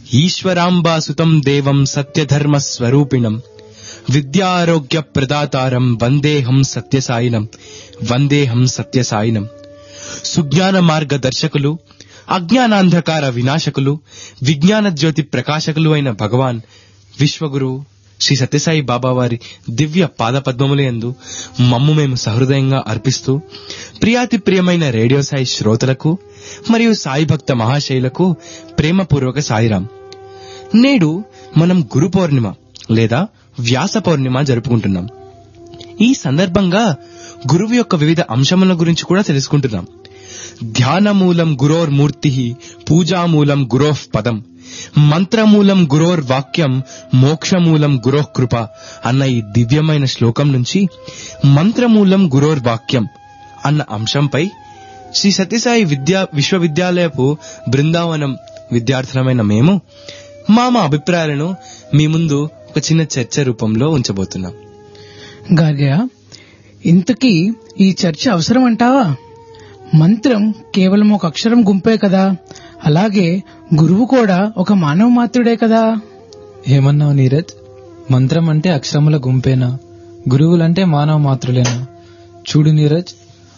ఈశ్వరాంబాసుతం దేవం సత్యధర్మ స్వరూపిణం విద్యారోగ్య ప్రదాతారం వందేహం సత్యసాయినం వందేహం సత్యసాయినం. సుజ్ఞాన మార్గదర్శకులు, అజ్ఞానాంధకార వినాశకులు, విజ్ఞాన జ్యోతి ప్రకాశకులు అయిన భగవాన్ విశ్వగురు శ్రీ సత్యసాయి బాబా వారి దివ్య పాదపద్మములందు మమ్ము మేము సహృదయంగా అర్పిస్తూ, ప్రియాతి ప్రియమైన రేడియో సాయి శ్రోతలకు మరియు సాయి భక్త మహాశైలకు ప్రేమపూర్వక సాయిరాం. నేడు మనం గురు పౌర్ణిమ లేదా వ్యాస పౌర్ణిమ జరుపుకుంటున్నాం. ఈ సందర్భంగా గురువు యొక్క వివిధ అంశముల గురించి కూడా తెలుసుకుంటున్నాం. ధ్యానమూలం గురోర్మూర్తి, పూజామూలం గురోః పదం, మంత్రమూలం గురోర్వాక్యం, మోక్షమూలం గురోః కృప అన్న ఈ దివ్యమైన శ్లోకం నుంచి మంత్రమూలం గురోర్వాక్యం అన్న అంశంపై శ్రీ సత్యసాయి విశ్వవిద్యాలయపు బృందావనం విద్యార్థులమైన మేము మా అభిప్రాయాలను మీ ముందు ఒక చిన్న చర్చ రూపంలో ఉంచబోతున్నాం. గార్గయ్య, ఇంతకీ ఈ చర్చ అవసరం అంటావా? మంత్రం కేవలం ఒక అక్షరం గుంపే కదా, అలాగే గురువు కూడా ఒక మానవ మాత్రుడే కదా. ఏమన్నావు నీరజ్? మంత్రం అంటే అక్షరముల గుంపేనా? గురువులంటే మానవ మాత్రులేనా? చూడు నీరజ్,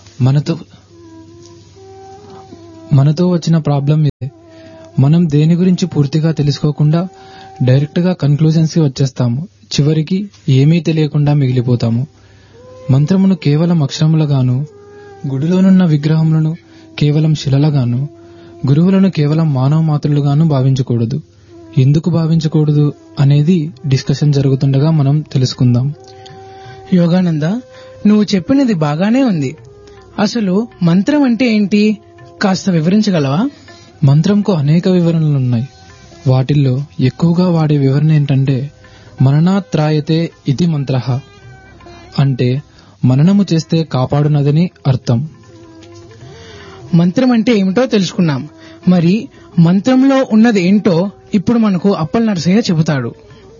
మనతో వచ్చిన ప్రాబ్లం ఇదే. మనం దేని గురించి పూర్తిగా తెలుసుకోకుండా డైరెక్ట్ గా కన్క్లూజన్స్ కి వచ్చేస్తాము. చివరికి ఏమీ తెలియకుండా మిగిలిపోతాము. మంత్రమును కేవలం అక్షరములుగాను, గుడిలోనున్న విగ్రహములను కేవలం శిలలుగాను, గురువులను కేవలం మానవ మాత్రులుగాను భావించకూడదు. ఎందుకు భావించకూడదు అనేది డిస్కషన్ జరుగుతుండగా మనం తెలుసుకుందాం. యోగానంద, నువ్వు చెప్పినది బాగానే ఉంది. అసలు మంత్రం అంటే ఏంటి, కాస్త వివరించగలవా? మంత్రంకు అనేక వివరణలున్నాయి. వాటిల్లో ఎక్కువగా వాడే వివరణ ఏంటంటే మననాత్రాయతే ఇది మంత్రః, అంటే మననము చేస్తే కాపాడునదని అర్థం. మంత్రం అంటే ఏమిటో తెలుసుకున్నాం. మరి మంత్రంలో ఉన్నది ఏంటో ఇప్పుడు మనకు అప్పల్ నరసయ్య చెబుతాడు.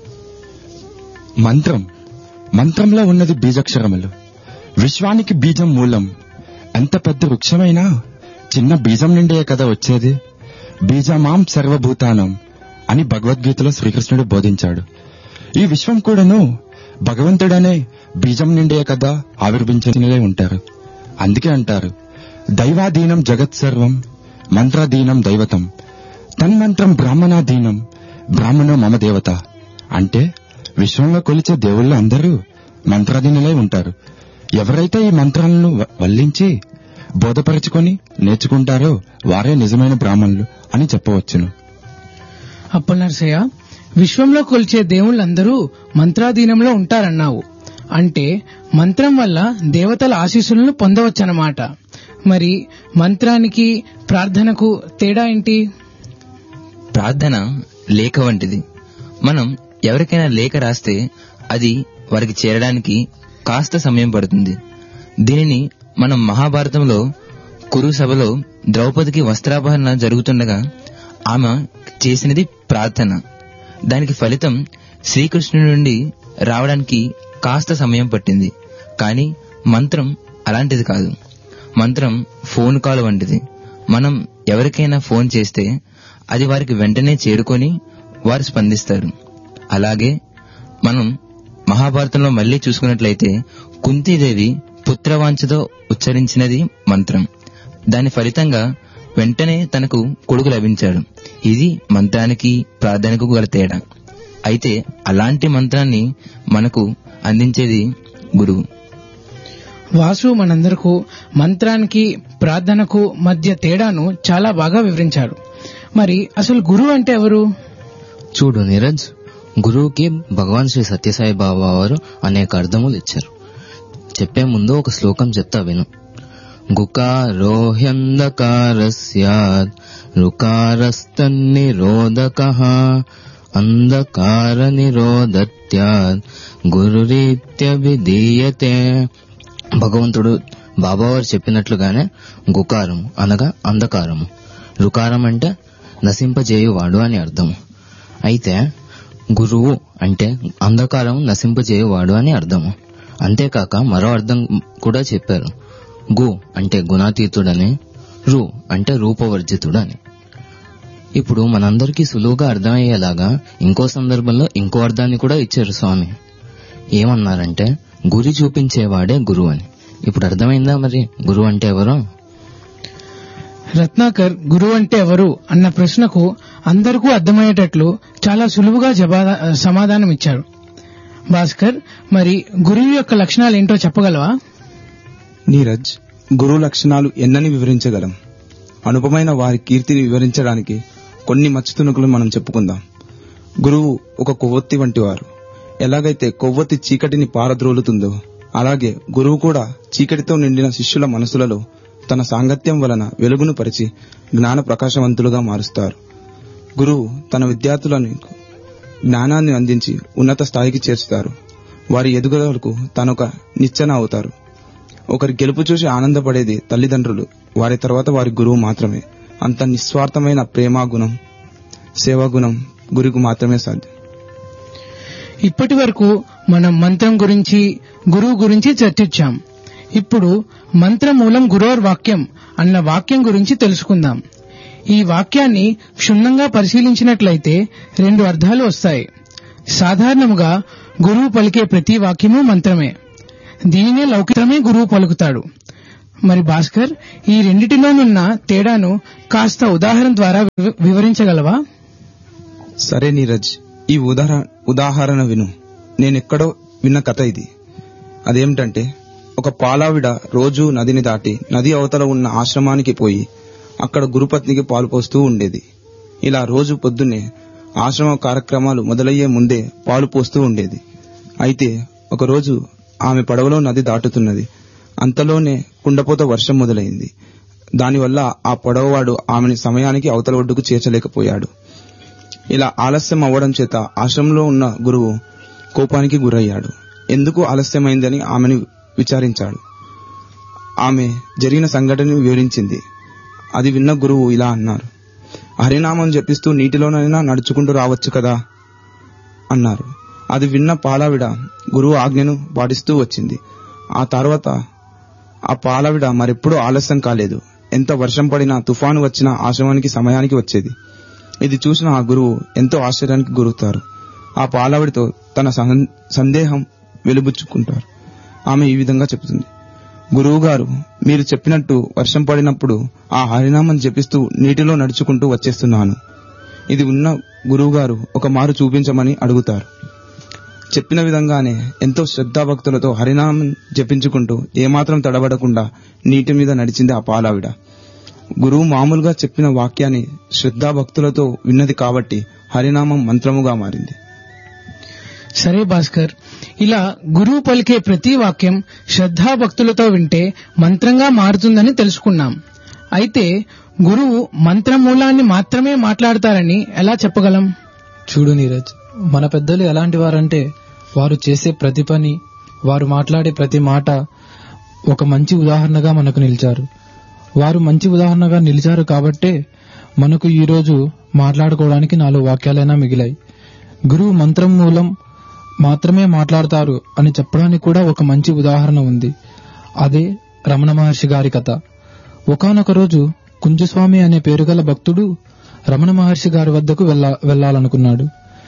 మంత్రంలో ఉన్నది బీజాక్షరములు. విశ్వానికి బీజం మూలం. ఎంత పెద్ద వృక్షమైనా చిన్న బీజం నుండే కదా వచ్చేది. బీజమాం సర్వభూతానం అని భగవద్గీతలో శ్రీకృష్ణుడు బోధించాడు. ఈ విశ్వం కూడాను భగవంతుడనే బీజం నుండే కదా ఆవిర్భించే ఉంటారు. అందుకే అంటారు, దైవాధీనం జగత్ సర్వం, మంత్రాధీనం దైవతం, తన్మంత్రం బ్రాహ్మణాధీనం, బ్రాహ్మణో మమ దేవత. అంటే విశ్వంలో కొలిచే దేవుళ్ళు అందరూ మంత్రాధీనులై ఉంటారు. ఎవరైతే ఈ మంత్రాలను వల్లించి బోధపరుచుకొని నేర్చుకుంటారో వారే నిజమైన బ్రాహ్మణులు అని చెప్పవచ్చును. అప్పల్ నరసయ్య, విశ్వంలో కొలిచే దేవుళ్ళందరూ మంత్రాధీనంలో ఉంటారన్నావు. అంటే మంత్రం వల్ల దేవతల ఆశీస్సులను పొందవచ్చన్నమాట. మరి మంత్రానికి ప్రార్థనకు తేడా ఏంటి? ప్రార్థన లేఖ వంటిది. మనం ఎవరికైనా లేఖ రాస్తే అది వారికి చేరడానికి కాస్త సమయం పడుతుంది. దీనిని మనం మహాభారతంలో కురు సభలో ద్రౌపదికి వస్త్రాపహరణ జరుగుతుండగా ఆమె చేసినది ప్రార్థన. దానికి ఫలితం శ్రీకృష్ణుడి నుండి రావడానికి కాస్త సమయం పట్టింది. కానీ మంత్రం అలాంటిది కాదు. మంత్రం ఫోన్ కాల్ వంటిది. మనం ఎవరికైనా ఫోన్ చేస్తే అది వారికి వెంటనే చేరుకొని వారు స్పందిస్తారు. అలాగే మనం మహాభారతంలో మళ్లీ చూసుకున్నట్లయితే కుంతీదేవి పుత్రవాంఛతో ఉచ్చరించినది మంత్రం. దాని ఫలితంగా వెంటనే తనకు కొడుకు లభించాడు. ఇది మంత్రానికి ప్రార్థనకు గల తేడా. అయితే అలాంటి మంత్రాన్ని మనకు అందించేది గురువు. వాసు మనందరకు మంత్రానికి ప్రార్థనకు మధ్య తేడాను చాలా బాగా వివరించాడు. మరి అసలు గురువు అంటే ఎవరు? చూడు నీరజ్, గురువుకి భగవాన్ శ్రీ సత్యసాయి బాబా వారు అనేక అర్థములు ఇచ్చారు. చెప్పే ముందు ఒక శ్లోకం చెప్తా విను. గుకారోహ్యంధకారస్యాద్ రుకారస్తన్నిరోధకః అంధకార నిరోధత్యాద్ గురురీత్యభిధీయతే. భగవంతుడు బాబావారు చెప్పినట్లుగానే గుకారము అనగా అంధకారము, రుకారం అంటే నశింపజేయువాడు అని అర్థము. అయితే గురువు అంటే అంధకారం నశింపజేయువాడు అని అర్థము. అంతేకాక మరో అర్థం కూడా చెప్పారు. గు అంటే గుణాతీతుడని, రు అంటే రూపవర్జితుడని. ఇప్పుడు మనందరికీ సులువుగా అర్థమయ్యేలాగా ఇంకో సందర్భంలో ఇంకో అర్థాన్ని కూడా ఇచ్చారు స్వామి. ఏమన్నారంటే గురి చూపించేవాడే గురువు అని. ఇప్పుడు అర్థమైందా మరి గురువు అంటే ఎవరో? రత్నాకర్ గురువు అంటే ఎవరు అన్న ప్రశ్నకు అందరికీ అర్థమయ్యేటట్లు చాలా సులువుగా సమాధానం ఇచ్చారు. భాస్కర్, మరి గురువు యొక్క లక్షణాలు ఏంటో చెప్పగలవా? నీరజ్, గురువు లక్షణాలు ఎన్నని వివరించగలం. అనుపమైన వారి కీర్తిని వివరించడానికి కొన్ని మచ్చుతునుకులు మనం చెప్పుకుందాం. గురువు ఒక కొవ్వొత్తి వంటి వారు. ఎలాగైతే కొవ్వొత్తి చీకటిని పారద్రోలుతుందో అలాగే గురువు కూడా చీకటితో నిండిన శిష్యుల మనసులలో తన సాంగత్యం వలన వెలుగును పరిచి జ్ఞాన ప్రకాశవంతులుగా మారుస్తారు. గురువు తన విద్యార్థులను జ్ఞానాన్ని అందించి ఉన్నత స్థాయికి చేర్చుతారు. వారి ఎదుగుదలకు తనొక నిచ్చెన అవుతారు. ఒకరి గెలుపు చూసి ఆనందపడేది తల్లిదండ్రులు, వారి తర్వాత వారి గురువు మాత్రమే. అంత నిస్వార్థమైన ప్రేమాగుణం, సేవాగుణం గురువుకు మాత్రమే సాధ్యం. ఇప్పటి వరకు మనం మంత్రం గురించి, గురువు గురించి చర్చించాం. ఇప్పుడు మంత్రమూలం గురోర్ వాక్యం అన్న వాక్యం గురించి తెలుసుకుందాం. ఈ వాక్యాన్ని క్షుణ్ణంగా పరిశీలించినట్లయితే 2 అర్థాలు వస్తాయి. సాధారణంగా గురువు పలికే ప్రతి వాక్యము మంత్రమే. దీనినే లౌకికమే గురువు పలుకుతాడు. మరి భాస్కర్, ఈ రెండిటిలోనున్న తేడాను కాస్త ఉదాహరణ ద్వారా వివరించగలవా? సరే నీరజ్, ఈ ఉదాహరణ విను. నేనెక్కడో విన్న కథ ఇది. అదేమిటంటే, ఒక పాలావిడ రోజూ నదిని దాటి నది అవతల ఉన్న ఆశ్రమానికి పోయి అక్కడ గురుపత్నికి పాలు పోస్తూ ఉండేది. ఇలా రోజు పొద్దున్నే ఆశ్రమ కార్యక్రమాలు మొదలయ్యే ముందే పాలు పోస్తూ ఉండేది. అయితే ఒకరోజు ఆమె పడవలో నది దాటుతున్నది. అంతలోనే కుండపోత వర్షం మొదలైంది. దానివల్ల ఆ పడవవాడు ఆమెని సమయానికి అవతల ఒడ్డుకు చేర్చలేకపోయాడు. ఇలా ఆలస్యం అవ్వడం చేత ఆశ్రమంలో ఉన్న గురువు కోపానికి గురయ్యాడు. ఎందుకు ఆలస్యమైందని ఆమెను విచారించాడు. ఆమె జరిగిన సంఘటనను వివరించింది. అది విన్న గురువు ఇలా అన్నారు: హరినామం జపిస్తూ నీటిలోనైనా నడుచుకుంటూ రావచ్చు కదా అన్నారు. అది విన్న పాలావిడ గురువు ఆజ్ఞను పాటిస్తూ వచ్చింది. ఆ తర్వాత ఆ పాలావిడ మరెప్పుడూ ఆలస్యం కాలేదు. ఎంత వర్షం పడినా, తుఫాను వచ్చినా ఆశ్రమానికి సమయానికి వచ్చేది. ఇది చూసిన ఆ గురువు ఎంతో ఆశ్చర్యానికి గురవుతారు. ఆ పాలావిడితో తన సందేహం వెలుబుచ్చుకుంటారు. ఆమె ఈ విధంగా చెబుతుంది: గురువుగారు, మీరు చెప్పినట్టు వర్షం పడినప్పుడు ఆ హరినామం జపిస్తూ నీటిలో నడుచుకుంటూ వచ్చేస్తున్నాను. ఇది ఉన్న గురువుగారు ఒక మారు చూపించమని అడుగుతారు. చెప్పిన విధంగానే ఎంతో శ్రద్ధాభక్తులతో హరినామం జపించుకుంటూ ఏమాత్రం తడబడకుండా నీటి మీద నడిచింది ఆ పాలావిడ. గురువు మామూలుగా చెప్పిన వాక్యాన్ని శ్రద్ధాభక్తులతో విన్నది కాబట్టి హరినామం మంత్రముగా మారింది. సరే భాస్కర్, ఇలా గురువు పలికే ప్రతి వాక్యం శ్రద్ధాభక్తులతో వింటే మంత్రంగా మారుతుందని తెలుసుకున్నాం. అయితే గురువు మంత్రమూలాన్ని మాత్రమే మాట్లాడతారని ఎలా చెప్పగలం? చూడు నీరజ్, మన పెద్దలు ఎలాంటి వారంటే వారు చేసే ప్రతి పని, వారు మాట్లాడే ప్రతి మాట ఒక మంచి ఉదాహరణగా మనకు నిలిచారు. వారు మంచి ఉదాహరణగా నిలిచారు కాబట్టే మనకు ఈరోజు మాట్లాడుకోవడానికి 4 వాక్యాలైనా మిగిలాయి. గురువు మంత్రం మూలం మాత్రమే మాట్లాడతారు అని చెప్పడానికి కూడా ఒక మంచి ఉదాహరణ ఉంది. అదే రమణ మహర్షి గారి కథ. ఒకానొక రోజు కుంజస్వామి అనే పేరుగల భక్తుడు రమణ మహర్షి గారి వద్దకు వెళ్లాలనుకున్నాడు.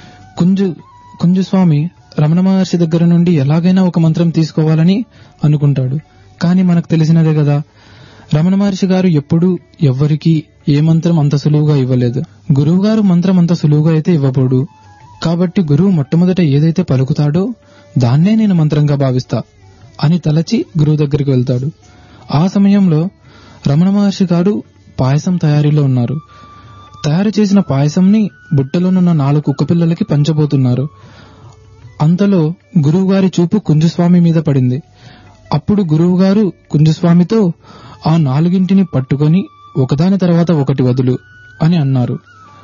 కుంజస్వామి రమణ మహర్షి దగ్గర నుండి ఎలాగైనా ఒక మంత్రం తీసుకోవాలని అనుకుంటాడు. కానీ మనకు తెలిసినదే కదా, రమణ మహర్షి గారు ఎప్పుడూ ఎవ్వరికీ ఏ మంత్రం అంత సులువుగా ఇవ్వలేదు. గురువు గారు మంత్రం అంత సులువుగా అయితే ఇవ్వబోడు. కాబట్టి గురువు మొట్టమొదట ఏదైతే పలుకుతాడో దాన్నే నేను మంత్రంగా భావిస్తా అని తలచి గురువు దగ్గరికి వెళ్తాడు. ఆ సమయంలో రమణ మహర్షి గారు పాయసం తయారీలో ఉన్నారు. తయారు చేసిన పాయసంని బుట్టలోనున్న 4 కుక్కపిల్లలకి పంచబోతున్నారు. అంతలో గురువుగారి చూపు కుంజస్వామి మీద పడింది. అప్పుడు గురువుగారు కుంజస్వామితో ఆ 4 పట్టుకొని ఒకదాని తర్వాత ఒకటి వదులు అని అన్నారు.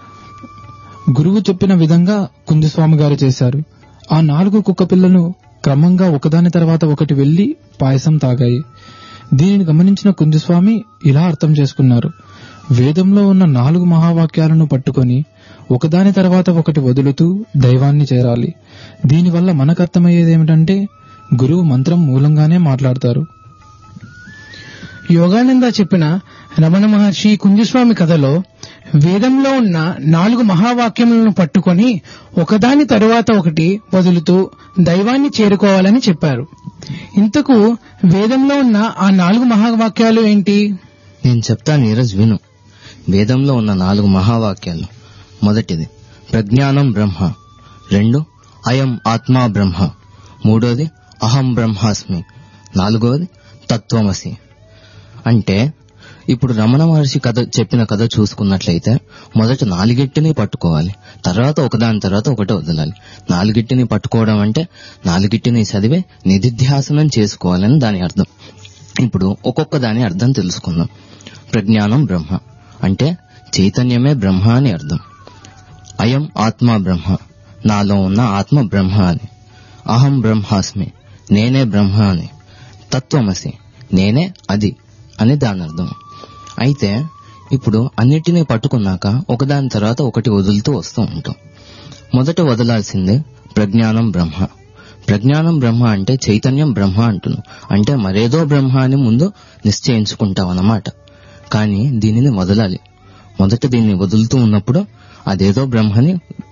గురువు చెప్పిన విధంగా కుంజస్వామి గారు చేశారు. ఆ 4 కుక్కపిల్లలు క్రమంగా ఒకదాని తర్వాత ఒకటి వెళ్లి పాయసం తాగాయి. దీనిని గమనించిన కుంజస్వామి ఇలా అర్థం చేసుకున్నారు: వేదంలో ఉన్న 4 మహావాక్యాలను పట్టుకొని ఒకదాని తర్వాత ఒకటి వదులుతూ దైవాన్ని చేరాలి. దీనివల్ల మనకు అర్థమయ్యేదేమిటంటే గురువు మంత్రం మూలంగానే మాట్లాడతారు. యోగానంద చెప్పిన రమణ మహర్షి కుంజస్వామి కథలో వేదంలో ఉన్న 4 మహావాక్యములను పట్టుకొని ఒకదాని తరువాత ఒకటి వదులుతూ దైవాన్ని చేరుకోవాలని చెప్పారు. ఇంతకు వేదంలో ఉన్న ఆ 4 మహావాక్యాలు ఏంటి? నేను చెప్తా నీరజ్ విను. వేదంలో ఉన్న 4 మహావాక్యాలు: మొదటిది ప్రజ్ఞానం బ్రహ్మ, 2 అయం ఆత్మా బ్రహ్మ, 3 అహం బ్రహ్మాస్మి, 4 తత్వమసి. అంటే ఇప్పుడు రమణ మహర్షి చెప్పిన కథ చూసుకున్నట్లయితే మొదట 4 పట్టుకోవాలి, తర్వాత ఒకదాని తర్వాత ఒకటి వదలాలి. 4 పట్టుకోవడం అంటే 4 చదివే నిధిధ్యాసనం చేసుకోవాలని దాని అర్థం. ఇప్పుడు ఒక్కొక్క దాని అర్థం తెలుసుకుందాం. ప్రజ్ఞానం బ్రహ్మ అంటే చైతన్యమే బ్రహ్మ అని అర్థం. అయం ఆత్మా బ్రహ్మ, నాలో ఉన్న ఆత్మ బ్రహ్మ అని. అహం బ్రహ్మాస్మి, నేనే బ్రహ్మ అని. తత్వమసి, నేనే అది అని దాని అర్థం. అయితే ఇప్పుడు అన్నిటినీ పట్టుకున్నాక ఒకదాని తర్వాత ఒకటి వదులుతూ వస్తూ ఉంటాం. మొదట వదలాల్సిందే ప్రజ్ఞానం బ్రహ్మ. ప్రజ్ఞానం బ్రహ్మ అంటే చైతన్యం బ్రహ్మ అంటున్నాం, అంటే మరేదో బ్రహ్మ అని ముందు నిశ్చయించుకుంటాం అన్నమాట. కానీ దీనిని వదలాలి. మొదట దీన్ని వదులుతూ ఉన్నప్పుడు అదేదో బ్రహ్మని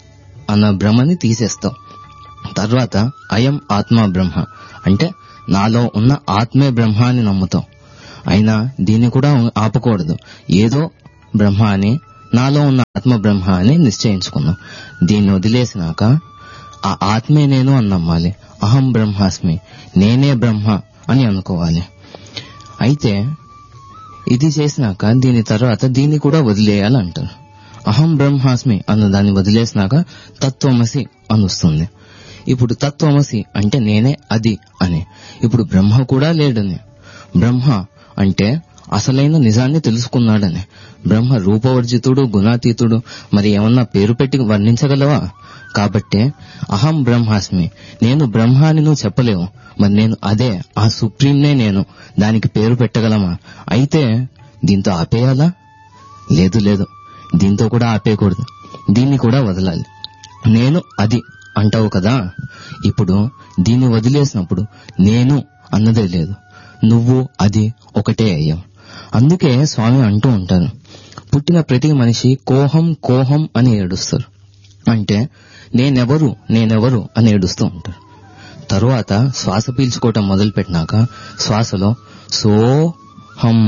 భ్రమని తీసేస్తాం. తర్వాత అయం ఆత్మ బ్రహ్మ అంటే నాలో ఉన్న ఆత్మే బ్రహ్మ అని నమ్ముతాం. అయినా దీన్ని కూడా ఆపకూడదు. ఏదో బ్రహ్మ అని, నాలో ఉన్న ఆత్మ బ్రహ్మ అని నిశ్చయించుకున్నాం. దీన్ని వదిలేసినాక ఆ ఆత్మే నేను అని నమ్మాలి. అహం బ్రహ్మాస్మి, నేనే బ్రహ్మ అని అనుకోవాలి. అయితే ఇది చేసినాక దీని తర్వాత దీన్ని కూడా వదిలేయాలంటారు. అహం బ్రహ్మాస్మి అన్న దాన్ని వదిలేసినాక తత్వమసి అనుస్తుంది. ఇప్పుడు తత్వమసి అంటే నేనే అది అని. ఇప్పుడు బ్రహ్మ కూడా లేడని. బ్రహ్మ అంటే అసలైన నిజాన్ని తెలుసుకున్నాడని. బ్రహ్మ రూపవర్జితుడు, గుణాతీతుడు, మరి ఏమన్నా పేరు పెట్టి వర్ణించగలవా? కాబట్టే అహం బ్రహ్మాస్మి, నేను బ్రహ్మ అని నువ్వు చెప్పలేవు. మరి నేను అదే, ఆ సుప్రీంనే నేను, దానికి పేరు పెట్టగలమా? అయితే దీంతో ఆపేయాలా? లేదు లేదు, దీంతో కూడా ఆపేయకూడదు. దీన్ని కూడా వదలాలి. నేను అది అంటావు కదా, ఇప్పుడు దీన్ని వదిలేసినప్పుడు నేను అన్నదే లేదు, నువ్వు అది ఒకటే అయ్యావు. అందుకే స్వామి అంటూ ఉంటారు, పుట్టిన ప్రతి మనిషి కోహం కోహం అని ఏడుస్తారు. అంటే నేనెవరు నేనెవరు అని ఏడుస్తూ ఉంటారు. తరువాత శ్వాస పీల్చుకోవటం మొదలు పెట్టినాక శ్వాసలో సోహం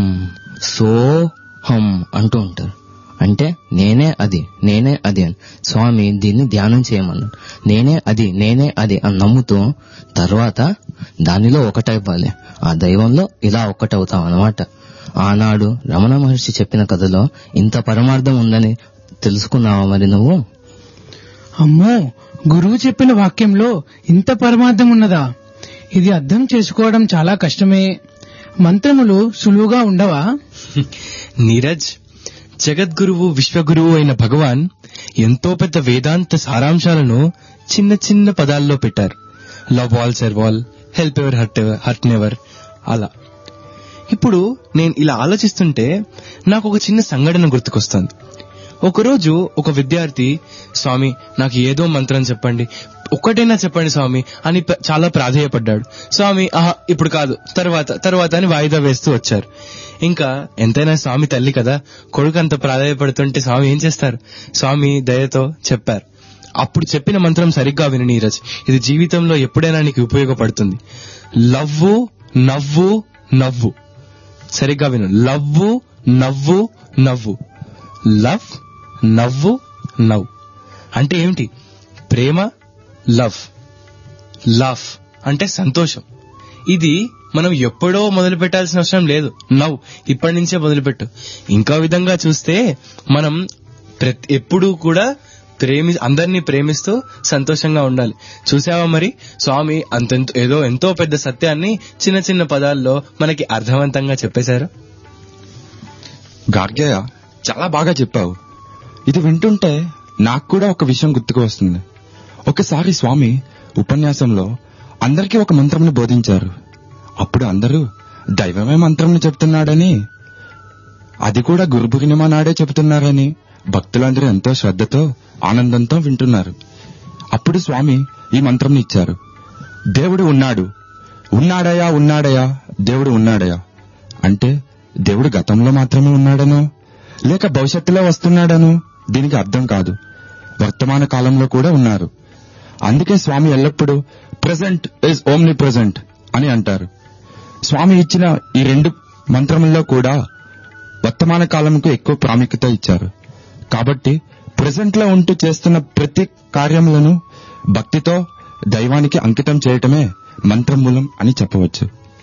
సోహం అంటూ ఉంటారు. అంటే నేనే అది నేనే అది అని స్వామి దీన్ని ధ్యానం చేయమన్నాడు. నేనే అది నేనే అది అని నమ్ముతూ తర్వాత దానిలో ఒకటైవ్వాలి. ఆ దైవంలో ఇలా ఒక్కటవుతాం అన్నమాట. ఆనాడు రమణ మహర్షి చెప్పిన కథలో ఇంత పరమార్థం ఉందని తెలుసుకున్నావా మరి నువ్వు? అమ్మో, గురువు చెప్పిన వాక్యంలో ఇంత పరమార్థం ఉన్నదా? ఇది అర్థం చేసుకోవడం చాలా కష్టమే. మంత్రములు సులువుగా ఉండవా? నీరజ్, జగద్గురువు విశ్వగురువు అయిన భగవాన్ ఎంతో పెద్ద వేదాంత సారాంశాలను చిన్న చిన్న పదాల్లో పెట్టారు. Love all, serve all, help ever, hurt never. అలా ఇప్పుడు నేను ఇలా ఆలోచిస్తుంటే నాకు ఒక చిన్న సంఘటన గుర్తుకొస్తుంది. ఒకరోజు ఒక విద్యార్థి, స్వామి నాకు ఏదో మంత్రం చెప్పండి, ఒక్కటైనా చెప్పండి స్వామి అని చాలా ప్రాధేయపడ్డాడు. స్వామి ఇప్పుడు కాదు, తర్వాత అని వాయిదా వేస్తూ వచ్చారు. ఇంకా ఎంతైనా స్వామి తల్లి కదా, కొడుకు అంత ప్రాధేయపడుతుంటే స్వామి ఏం చేస్తారు? స్వామి దయతో చెప్పారు. అప్పుడు చెప్పిన మంత్రం సరిగ్గా విను నీరజ్, ఇది జీవితంలో ఎప్పుడైనా నీకు ఉపయోగపడుతుంది. లవ్వు నవ్వు నవ్వు. సరిగ్గా విను. లవ్వు నవ్వు నవ్వు. లవ్ నవ్వు నవ్వు అంటే ఏమిటి? ప్రేమ లవ్, లవ్ అంటే సంతోషం. ఇది మనం ఎప్పుడో మొదలు పెట్టాల్సిన అవసరం లేదు. నవ్వు ఇప్పటి నుంచే మొదలుపెట్టు. ఇంకా విధంగా చూస్తే మనం ఎప్పుడూ కూడా అందరినీ ప్రేమిస్తూ సంతోషంగా ఉండాలి. చూసావా మరి, స్వామి ఏదో ఎంతో పెద్ద సత్యాన్ని చిన్న చిన్న పదాల్లో మనకి అర్థవంతంగా చెప్పేశారు. గార్గేయ, చాలా బాగా చెప్పావు. ఇది వింటుంటే నాకు కూడా ఒక విషయం గుర్తుకు వస్తుంది. ఒకసారి స్వామి ఉపన్యాసంలో అందరికీ ఒక మంత్రంను బోధించారు. అప్పుడు అందరూ దైవమే మంత్రంను చెప్తున్నాడని, అది కూడా గురు పూర్ణిమ నాడే చెబుతున్నారని భక్తులందరూ ఎంతో శ్రద్ధతో ఆనందంతో వింటున్నారు. అప్పుడు స్వామి ఈ మంత్రం ఇచ్చారు. దేవుడు ఉన్నాడు, ఉన్నాడయా ఉన్నాడయా, దేవుడు ఉన్నాడయా. అంటే దేవుడు గతంలో మాత్రమే ఉన్నాడనో, లేక భవిష్యత్తులో వస్తున్నాడను దీనికి అర్థం కాదు. వర్తమాన కాలంలో కూడా ఉన్నారు. అందుకే స్వామి ఎల్లప్పుడూ ప్రెజెంట్ ఈజ్ ఓమ్ని ప్రెజెంట్ అని అంటారు. స్వామి ఇచ్చిన ఈ 2 మంత్రముల్లో కూడా వర్తమాన కాలంకు ఎక్కువ ప్రాముఖ్యత ఇచ్చారు. కాబట్టి ప్రెజెంట్ లో ఉంటూ చేస్తున్న ప్రతి కార్యములను భక్తితో దైవానికి అంకితం చేయటమే మంత్రమూలం అని చెప్పవచ్చు.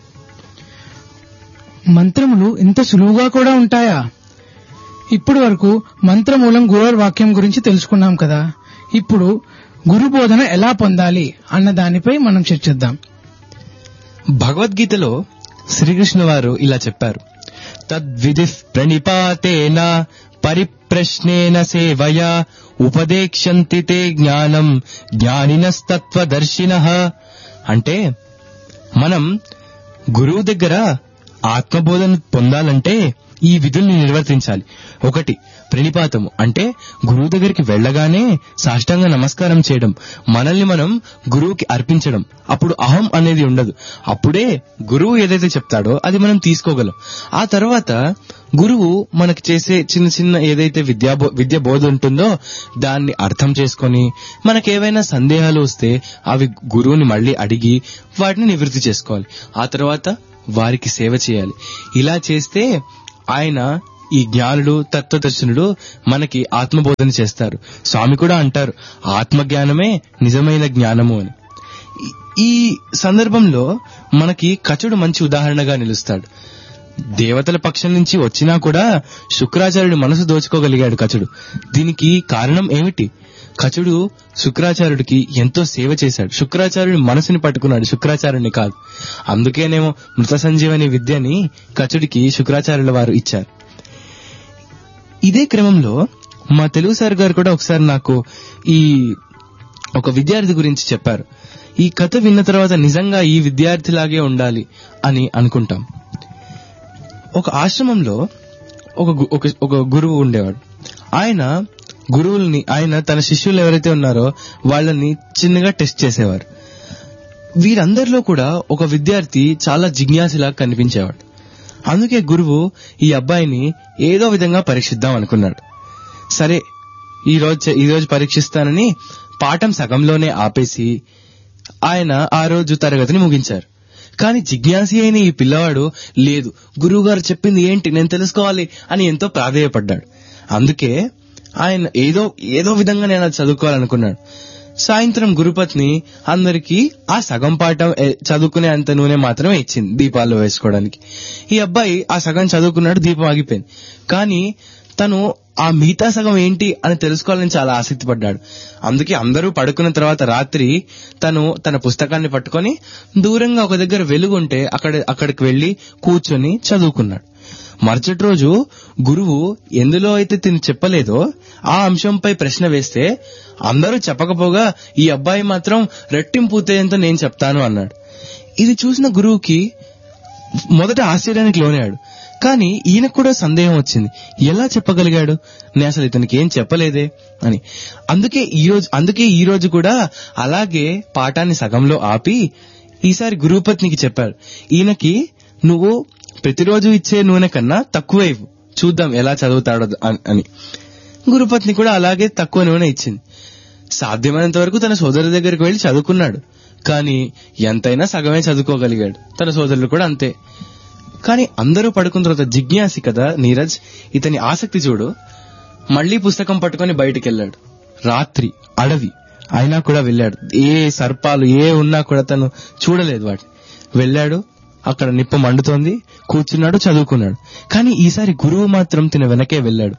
మంత్రములు ఇంత సులువుగా కూడా ఉంటాయా? ఇప్పటి వరకు మంత్రమూలం గురువు వాక్యం గురించి తెలుసుకున్నాం కదా. ఇప్పుడు గురు బోధన ఎలా పొందాలి అన్న దానిపై మనం చర్చిద్దాం. భగవద్గీతలో శ్రీకృష్ణ వారు ఇలా చెప్పారు, తద్విధి ప్రణిపాతేన పరిప్రశ్నేన సేవయా ఉపదేక్షంతి తే జ్ఞానం జ్ఞానినస్తత్వదర్శినః. అంటే మనం గురువు దగ్గర ఆత్మబోధన పొందాలంటే ఈ విధుల్ని నిర్వర్తించాలి. 1 ప్రణిపాతము అంటే గురువు దగ్గరికి వెళ్ళగానే సాష్టాంగ నమస్కారం చేయడం, మనల్ని మనం గురువుకి అర్పించడం. అప్పుడు అహం అనేది ఉండదు. అప్పుడే గురువు ఏదైతే చెప్తాడో అది మనం తీసుకోగలం. ఆ తర్వాత గురువు మనకి చేసే చిన్న చిన్న ఏదైతే విద్య బోధ ఉంటుందో దాన్ని అర్థం చేసుకొని మనకేవైనా సందేహాలు వస్తే అవి గురువుని మళ్ళీ అడిగి వాటిని నివృత్తి చేసుకోవాలి. ఆ తర్వాత వారికి సేవ చేయాలి. ఇలా చేస్తే ఆయన ఈ జ్ఞానుడు తత్వదర్శనుడు మనకి ఆత్మబోధన చేస్తారు. స్వామి కూడా అంటారు, ఆత్మజ్ఞానమే నిజమైన జ్ఞానము అని. ఈ సందర్భంలో మనకి కచుడు మంచి ఉదాహరణగా నిలుస్తాడు. దేవతల పక్షం నుంచి వచ్చినా కూడా శుక్రాచార్యుడి మనసు దోచుకోగలిగాడు కచుడు. దీనికి కారణం ఏమిటి? కచుడు శుక్రాచార్యుడికి ఎంతో సేవ చేశాడు. శుక్రాచార్యుడి మనసుని పట్టుకున్నాడు, శుక్రాచార్యుడిని కాదు. అందుకేనేమో మృత సంజీవని విద్యని కచుడికి శుక్రాచార్యుల వారు ఇచ్చారు. ఇదే క్రమంలో మా తెలుగు సార్ గారు కూడా ఒకసారి నాకు ఈ ఒక విద్యార్థి గురించి చెప్పారు. ఈ కథ విన్న తర్వాత నిజంగా ఈ విద్యార్థిలాగే ఉండాలి అని అనుకుంటాం. ఒక ఆశ్రమంలో ఒక గురువు ఉండేవాడు. ఆయన తన శిష్యులు ఎవరైతే ఉన్నారో వాళ్ళని చిన్నగా టెస్ట్ చేసేవారు. వీరందరిలో కూడా ఒక విద్యార్థి చాలా జిజ్ఞాసులా కనిపించేవాడు. అందుకే గురువు ఈ అబ్బాయిని ఏదో విధంగా పరీక్షిద్దాం అనుకున్నాడు. సరే ఈ రోజు పరీక్షిస్తానని పాఠం సగంలోనే ఆపేసి ఆయన ఆ రోజు తరగతిని ముగించారు. కానీ జిజ్ఞాసి అయిన ఈ పిల్లవాడు లేదు, గురువుగారు చెప్పింది ఏంటి నేను తెలుసుకోవాలి అని ఎంతో ప్రాధేయపడ్డాడు. అందుకే ఆయన ఏదో విధంగా నేను అది చదువుకోవాలనుకున్నాడు. సాయంత్రం గురుపత్ని అందరికీ ఆ సగం పాఠం చదువుకునే అంత నూనె మాత్రమే ఇచ్చింది దీపాల్లో వేసుకోవడానికి. ఈ అబ్బాయి ఆ సగం చదువుకున్నాడు, దీపం ఆగిపోయింది. కానీ తను ఆ మిగతా సగం ఏంటి అని తెలుసుకోవాలని చాలా ఆసక్తి పడ్డాడు. అందుకే అందరూ పడుకున్న తర్వాత రాత్రి తను తన పుస్తకాన్ని పట్టుకొని దూరంగా ఒక దగ్గర వెలుగుంటే అక్కడికి వెళ్లి కూర్చొని చదువుకున్నాడు. మరుసటి రోజు గురువు ఎందులో అయితే తిని చెప్పలేదో ఆ అంశంపై ప్రశ్న వేస్తే అందరూ చెప్పకపోగా ఈ అబ్బాయి మాత్రం రెట్టింపు ఉత్తేజంతో నేను చెప్తాను అన్నాడు. ఇది చూసిన గురువుకి మొదట ఆశ్చర్యానికి లోనాడు. కానీ ఈయనకు కూడా సందేహం వచ్చింది, ఎలా చెప్పగలిగాడు, నేను అసలు ఇతనికి ఏం చెప్పలేదే అని. అందుకే ఈ రోజు కూడా అలాగే పాఠాన్ని సగంలో ఆపి ఈసారి గురుపత్నికి చెప్పారు, ఈయనకి నువ్వు ప్రతిరోజు ఇచ్చే నూనె కన్నా తక్కువ ఇవ్వు, చూద్దాం ఎలా చదువుతాడో అని. గురుపత్ని కూడా అలాగే తక్కువ నూనె ఇచ్చింది. సాధ్యమైనంత వరకు తన సోదరుల దగ్గరికి వెళ్లి చదువుకున్నాడు. కానీ ఎంతైనా సగమే చదువుకోగలిగాడు. తన సోదరులు కూడా అంతే. కానీ అందరూ పడుకున్న తర్వాత జిజ్ఞాసి కదా నీరజ్, ఇతని ఆసక్తి చూడు, మళ్లీ పుస్తకం పట్టుకుని బయటికి వెళ్ళాడు. రాత్రి అడవి అయినా కూడా వెళ్ళాడు. ఏ సర్పాలు ఉన్నా కూడా తను చూడలేదు వాటిని. వెళ్ళాడు, అక్కడ నిప్పు మండుతోంది, కూర్చున్నాడు, చదువుకున్నాడు. కానీ ఈసారి గురువు మాత్రం తిన వెనకే వెళ్ళాడు.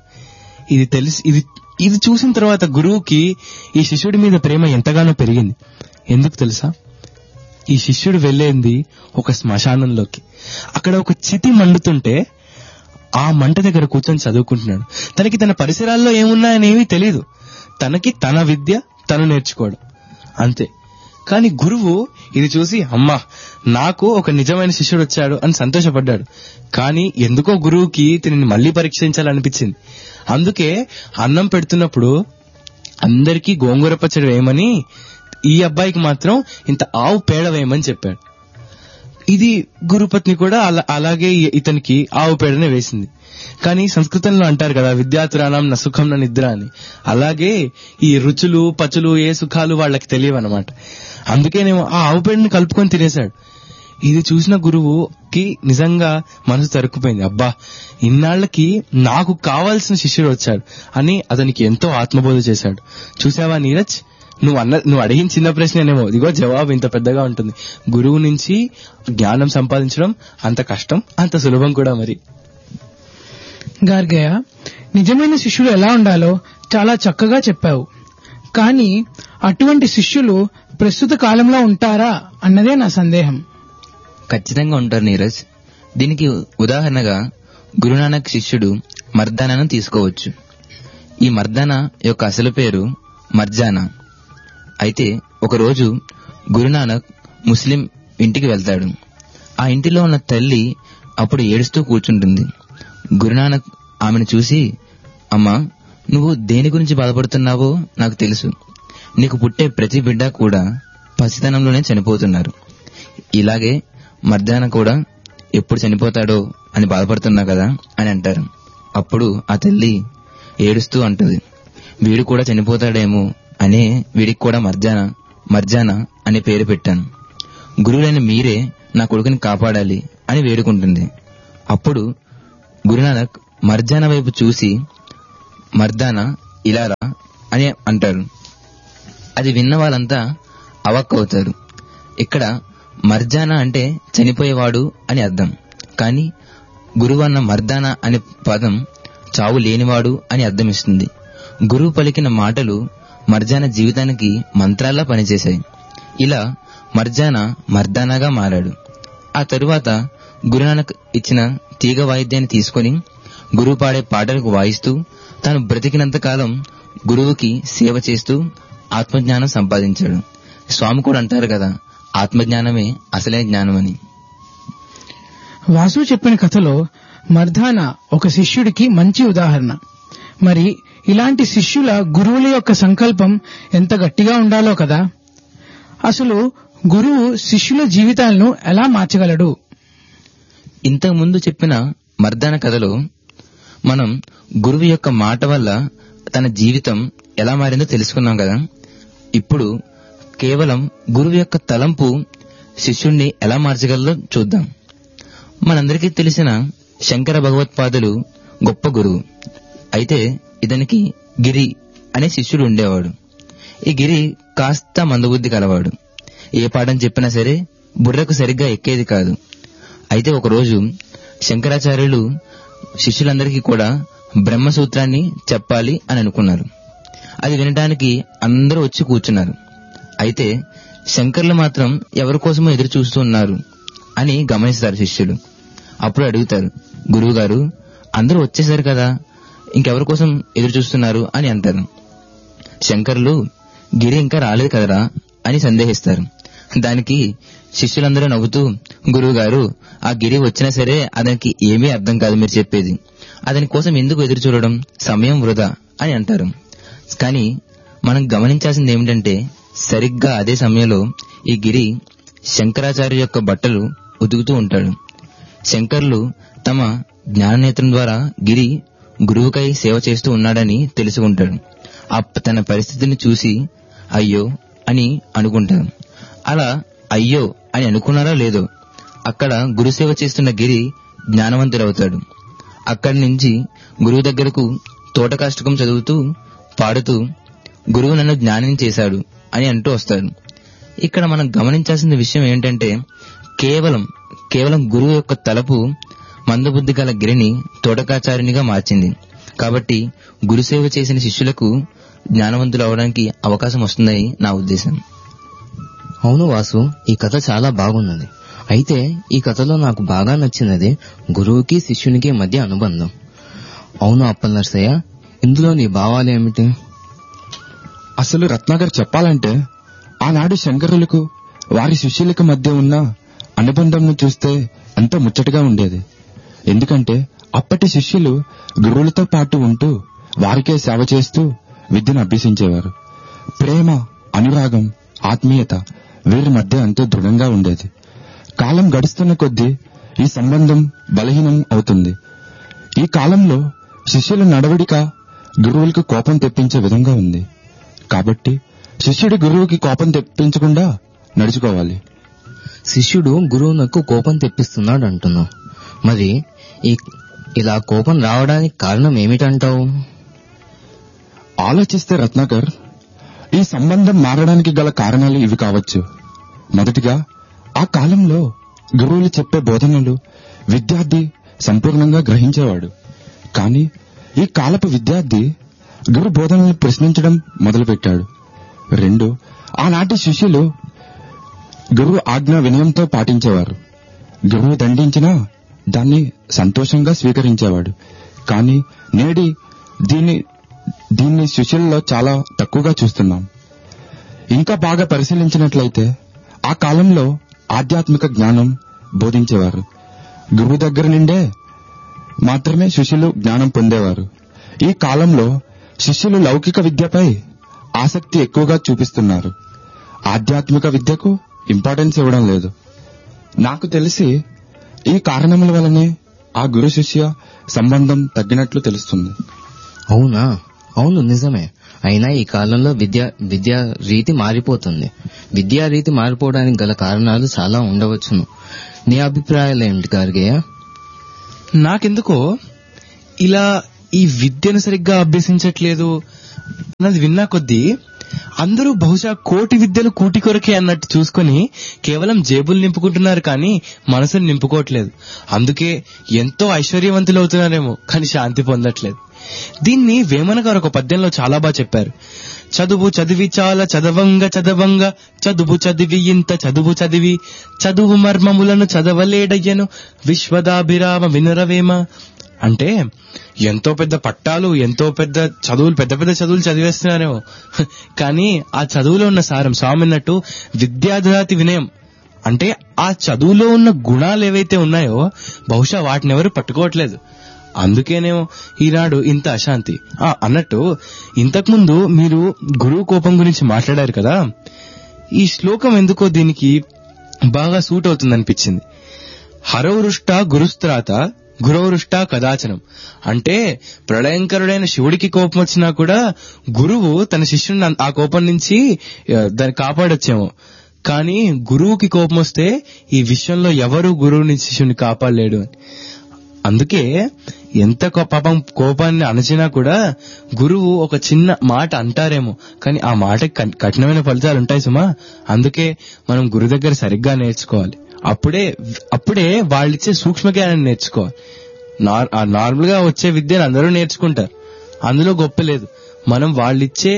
ఇది చూసిన తర్వాత గురువుకి ఈ శిష్యుడి మీద ప్రేమ ఎంతగానో పెరిగింది. ఎందుకు తెలుసా? ఈ శిష్యుడు వెళ్ళేది ఒక శ్మశానంలోకి. అక్కడ ఒక చితి మండుతుంటే ఆ మంట దగ్గర కూర్చొని చదువుకుంటున్నాడు. తనకి తన పరిసరాల్లో ఏమున్నాయనేమీ తెలియదు. తనకి తన విద్య తను నేర్చుకోవడం అంతే. కానీ గురువు ఇది చూసి అమ్మా నాకు ఒక నిజమైన శిష్యుడు వచ్చాడు అని సంతోషపడ్డాడు. కానీ ఎందుకో గురువుకి తిని మళ్లీ పరీక్షించాలనిపించింది. అందుకే అన్నం పెడుతున్నప్పుడు అందరికీ గోంగూర పచ్చడి వేయమని, ఈ అబ్బాయికి మాత్రం ఇంత ఆవు పేడ వేయమని చెప్పాడు. ఇది గురుపత్ని కూడా అలాగే ఇతనికి ఆవు పేడనే వేసింది. కానీ సంస్కృతంలో అంటారు కదా, విద్యాతురాణం న సుఖం న నిద్ర అని. అలాగే ఈ రుచులు పచులు ఏ సుఖాలు వాళ్ళకి తెలియవన్నమాట. అందుకేనేమో ఆ ఆవు పేడని కలుపుకొని తినేశాడు. ఇది చూసిన గురువుకి నిజంగా మనసు తరుక్కుపోయింది. అబ్బా, ఇన్నాళ్లకి నాకు కావాల్సిన శిష్యుడు వచ్చాడు అని అతనికి ఎంతో ఆత్మబోధ చేశాడు. చూసావా నీరజ్, నువ్వు అడిగిన చిన్న ప్రశ్నేనేమో, ఇదిగో జవాబు ఇంత పెద్దగా ఉంటుంది. గురువు నుంచి జ్ఞానం సంపాదించడం అంత కష్టం, అంత సులభం కూడా. మరి గార్గయ్య, నిజమైన శిష్యులు ఎలా ఉండాలో చాలా చక్కగా చెప్పావు. కానీ అటువంటి శిష్యులు ప్రస్తుత కాలంలో ఉంటారా అన్నదే నా సందేహం. ఖచ్చితంగా ఉంటారు నీరజ్. దీనికి ఉదాహరణగా గురునానక్ శిష్యుడు మర్దానాను తీసుకోవచ్చు. ఈ మర్దానా యొక్క అసలు పేరు మర్జానా. అయితే ఒకరోజు గురునానక్ ముస్లిం ఇంటికి వెళ్తాడు. ఆ ఇంటిలో ఉన్న తల్లి అప్పుడు ఏడుస్తూ కూర్చుంటుంది. గురునానక్ ఆమెను చూసి, అమ్మా, నువ్వు దేని గురించి బాధపడుతున్నావో నాకు తెలుసు. నీకు పుట్టే ప్రతి బిడ్డ కూడా పసితనంలోనే చనిపోతున్నారు. ఇలాగే మర్దానా కూడా ఎప్పుడు చనిపోతాడో అని బాధపడుతున్నా కదా అని అంటారు. అప్పుడు ఆ తల్లి ఏడుస్తూ అంటుంది, వీడు కూడా చనిపోతాడేమో అనే వీడికి కూడా మర్జానా అనే పేరు పెట్టాను. గురువులైన మీరే నా కొడుకుని కాపాడాలి అని వేడుకుంటుంది. అప్పుడు గురునానక్ మర్జానా వైపు చూసి, మర్దానా ఇలారా అని అంటారు. అది విన్న వాళ్ళంతా అవక్కవుతారు. ఇక్కడ మర్జానా అంటే చనిపోయేవాడు అని అర్థం. కానీ గురువు అన్న మర్దానా అనే పదం చావు లేనివాడు అని అర్థమిస్తుంది. గురువు పలికిన మాటలు మర్జానా జీవితానికి మంత్రాల్లా పనిచేశాయి. ఇలా మర్జానా మర్దానాగా మారాడు. ఆ తరువాత గురునానక్ ఇచ్చిన తీగ వాయిద్యాన్ని తీసుకుని గురువు పాడే పాటలకు వాయిస్తూ తాను బ్రతికినంత కాలం గురువుకి సేవ చేస్తూ ఆత్మజ్ఞానం సంపాదించాడు. స్వామి కూడా అంటారు కదా, ఆత్మజ్ఞానమే అసలైన జ్ఞానమని. వాసు చెప్పిన కథలో మర్దానా ఒక శిష్యుడికి మంచి ఉదాహరణ. మరి ఇలాంటి శిష్యుల గురువుల యొక్క సంకల్పం ఎంత గట్టిగా ఉండాలో కదా. అసలు గురువు శిష్యుల జీవితాలను ఎలా మార్చగలడు? ఇంతకు ముందు చెప్పిన మర్దానా కథలో మనం గురువు యొక్క మాట వల్ల తన జీవితం ఎలా మారిందో తెలుసుకున్నాం కదా. ఇప్పుడు కేవలం గురువు యొక్క తలంపు శిష్యుణ్ణి ఎలా మార్చగలదో చూద్దాం. మనందరికీ తెలిసిన శంకర భగవత్పాదులు గొప్ప గురువు. అయితే ఇతనికి గిరి అనే శిష్యుడు ఉండేవాడు. ఈ గిరి కాస్త మందబుద్ధి కలవాడు. ఏ పాఠం చెప్పినా సరే బుర్రకు సరిగ్గా ఎక్కేది కాదు. అయితే ఒకరోజు శంకరాచార్యులు శిష్యులందరికీ కూడా బ్రహ్మసూత్రాన్ని చెప్పాలి అని అనుకున్నారు. అది వినడానికి అందరూ వచ్చి కూర్చున్నారు. అయితే శంకర్లు మాత్రం ఎవరి కోసమో ఎదురు చూస్తూ ఉన్నారు అని గమనిస్తారు శిష్యులు. అప్పుడు అడుగుతారు, గురువుగారు, అందరూ వచ్చేసారు కదా, ఇంకెవరి కోసం ఎదురు చూస్తున్నారు అని అంటారు. శంకర్లు, గిరి ఇంకా రాలేదు కదరా అని సందేహిస్తారు. దానికి శిష్యులందరూ నవ్వుతూ, గురువుగారు, ఆ గిరి వచ్చినా సరే అతనికి ఏమీ అర్థం కాదు మీరు చెప్పేది. అతని కోసం ఎందుకు ఎదురు చూడడం, సమయం వృధా అని అంటారు. కానీ మనం గమనించాల్సింది ఏమిటంటే, సరిగ్గా అదే సమయంలో ఈ గిరి శంకరాచార్య యొక్క బట్టలు ఉతుకుతూ ఉంటాడు. శంకర్లు తమ జ్ఞాననేత్రం ద్వారా గిరి గురువుకై సేవ చేస్తూ ఉన్నాడని తెలుసుకుంటాడు. తన పరిస్థితిని చూసి అయ్యో అని అనుకుంటారు. అలా అయ్యో అని అనుకున్నారా లేదో, అక్కడ గురుసేవ చేస్తున్న గిరి జ్ఞానవంతుడవుతాడు. అక్కడి నుంచి గురువు దగ్గరకు తోటకాష్టకం చదువుతూ పాడుతూ గురువు నన్ను జ్ఞానం చేశాడు అని అంటూ వస్తాడు. ఇక్కడ మనం గమనించాల్సిన విషయం ఏంటంటే, కేవలం గురువు యొక్క తలపు మందబుద్ధి గల గిరిని తోటకాచార్యునిగా మార్చింది. కాబట్టి గురుసేవ చేసిన శిష్యులకు జ్ఞానవంతులు అవడానికి అవకాశం వస్తుందని నా ఉద్దేశం. అవును వాసు, ఈ కథ చాలా బాగున్నది. అయితే ఈ కథలో నాకు బాగా నచ్చినది గురువుకి శిష్యునికి మధ్య అనుబంధం. అవును అప్పలనరసయ్య, ఇందులో నీ భావాలు ఏమిటి? అసలు రత్నాకర్ చెప్పాలంటే, ఆనాడు శంకరులకు వారి శిష్యులకు మధ్య ఉన్న అనుబంధంను చూస్తే ఎంతో ముచ్చటగా ఉండేది. ఎందుకంటే అప్పటి శిష్యులు గురువులతో పాటు ఉంటూ వారికే సేవ చేస్తూ విద్యను అభ్యసించేవారు. ప్రేమ, అనురాగం, ఆత్మీయత వీరి మధ్య ఎంతో దృఢంగా ఉండేది. కాలం గడుస్తున్న కొద్దీ ఈ సంబంధం బలహీనం అవుతుంది. ఈ కాలంలో శిష్యుల నడవడిక గురువులకు కోపం తెప్పించే విధంగా ఉంది. కాబట్టి శిష్యుడి గురువుకి కోపం తెప్పించకుండా నడుచుకోవాలి. శిష్యుడు గురువునకు కోపం తెప్పిస్తున్నాడు అంటున్నావు. మరి ఇలా కోపం రావడానికి కారణం ఏమిటంటావు? ఆలోచిస్తే రత్నాకర్, ఈ సంబంధం మారడానికి గల కారణాలు ఇవి కావచ్చు. మొదటిగా, ఆ కాలంలో గురువులు చెప్పే బోధనలు విద్యార్థి సంపూర్ణంగా గ్రహించేవాడు. కానీ ఈ కాలపు విద్యార్థి గురు బోధనలు ప్రశ్నించడం మొదలుపెట్టాడు. 2, ఆనాటి శిష్యులు గురువు ఆజ్ఞ వినయంతో పాటించేవారు. గురువు దండించినా దాన్ని సంతోషంగా స్వీకరించేవాడు. కానీ నేడి దీన్ని శిష్యుల్లో చాలా తక్కువగా చూస్తున్నాం. ఇంకా బాగా పరిశీలించినట్లయితే ఆ కాలంలో ఆధ్యాత్మిక జ్ఞానం బోధించేవారు. గురువు దగ్గర నుండే మాత్రమే శిష్యులు జ్ఞానం పొందేవారు. ఈ కాలంలో శిష్యులు లౌకిక విద్యపై ఆసక్తి ఎక్కువగా చూపిస్తున్నారు. ఆధ్యాత్మిక విద్యకు ఇంపార్టెన్స్ ఇవ్వడం లేదు. నాకు తెలిసి ఈ కారణముల వల్లనే ఆ గురు శిష్య సంబంధం తగ్గినట్లు తెలుస్తుంది. అవునా? అవును, నిజమే. అయినా ఈ కాలంలో విద్యా రీతి మారిపోతుంది. విద్యా రీతి మారిపోవడానికి గల కారణాలు చాలా ఉండవచ్చును. నీ అభిప్రాయాలు ఏమిటి గార్గయ్య? నాకెందుకో ఇలా ఈ విద్యను సరిగ్గా అభ్యసించట్లేదు అన్నది విన్నా కొద్దీ అందరూ బహుశా కోటి విద్యలు కూటి కొరకే అన్నట్టు చూసుకుని కేవలం జేబులు నింపుకుంటున్నారు, కానీ మనసును నింపుకోవట్లేదు. అందుకే ఎంతో ఐశ్వర్యవంతులు అవుతున్నారేమో, కానీ శాంతి పొందట్లేదు. దీన్ని వేమన గారు ఒక పద్యంలో చాలా బాగా చెప్పారు. చదువు చదివి చాలా చదవంగా చదువు చదివి ఇంత చదివి చదువు మర్మములను చదవలేడయ్యను విశ్వదాభిరామ వినురవేమ. అంటే ఎంతో పెద్ద పట్టాలు, ఎంతో పెద్ద చదువులు, పెద్ద పెద్ద చదువులు చదివేస్తున్నారేమో, కానీ ఆ చదువులో ఉన్న సారం స్వామిన్నట్టు విద్యాధాతి వినయం. అంటే ఆ చదువులో ఉన్న గుణాలు ఏవైతే ఉన్నాయో బహుశా వాటిని ఎవరు పట్టుకోవట్లేదు. అందుకేనేమో ఈనాడు ఇంత అశాంతి. అన్నట్టు ఇంతకుముందు మీరు గురువు కోపం గురించి మాట్లాడారు కదా, ఈ శ్లోకం ఎందుకో దీనికి బాగా సూట్ అవుతుందనిపించింది. హరవృష్ట గురుస్త్రాత గురవృష్ట కదాచనం. అంటే ప్రళయంకరుడైన శివుడికి కోపం వచ్చినా కూడా గురువు తన శిష్యుని ఆ కోపం నుంచి దాన్ని కాపాడొచ్చేమో, కానీ గురువుకి కోపం వస్తే ఈ విషయంలో ఎవరు గురువుని శిష్యుని కాపాడలేడు అని. అందుకే ఎంత పాపం కోపాన్ని అణచినా కూడా గురువు ఒక చిన్న మాట అంటారేమో, కానీ ఆ మాటకి కఠినమైన ఫలితాలు ఉంటాయి సుమా. అందుకే మనం గురు దగ్గర సరిగ్గా నేర్చుకోవాలి. అప్పుడే వాళ్ళిచ్చే సూక్ష్మ జ్ఞానాన్ని నేర్చుకోవాలి. నార్మల్ గా వచ్చే విద్యను అందరూ నేర్చుకుంటారు, అందులో గొప్ప లేదు. మనం వాళ్ళిచ్చే